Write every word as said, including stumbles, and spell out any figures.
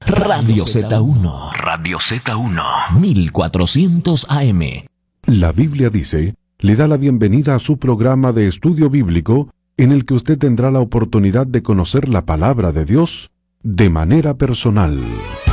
Radio Z uno. Radio Z uno. mil cuatrocientos A M. La Biblia dice, le da la bienvenida a su programa de estudio bíblico, en el que usted tendrá la oportunidad de conocer la palabra de Dios de manera personal.